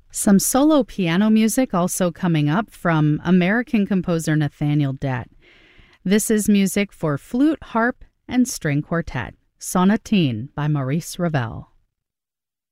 Some solo piano music also coming up from American composer Nathaniel Dett. This is music for flute, harp, and string quartet. Sonatine by Maurice Ravel.